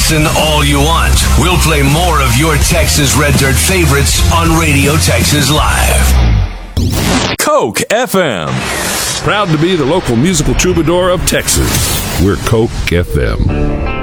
Listen all you want. We'll play more of your Texas Red Dirt favorites on Radio Texas Live. Coke FM. Proud to be the local musical troubadour of Texas. We're Coke FM.